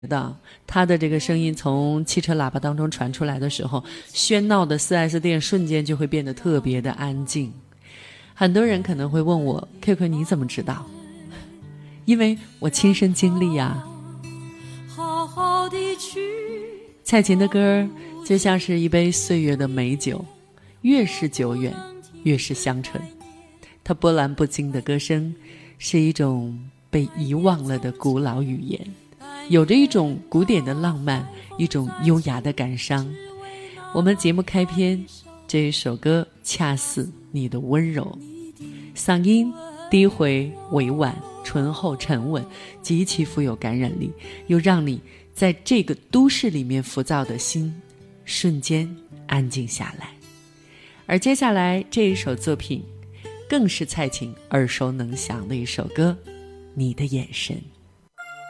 的，他的这个声音从汽车喇叭当中传出来的时候，喧闹的 4S 店瞬间就会变得特别的安静。很多人可能会问我 QQ 你怎么知道？因为我亲身经历啊。 好好的去。 蔡琴的歌就像是一杯岁月的美酒，越是久远越是香醇。她波澜不惊的歌声是一种被遗忘了的古老语言，有着一种古典的浪漫，一种优雅的感伤。我们节目开篇这一首歌恰似你的温柔，嗓音低回委婉，醇厚沉稳，极其富有感染力，又让你在这个都市里面浮躁的心瞬间安静下来。而接下来这一首作品更是蔡琴耳熟能详的一首歌，你的眼神。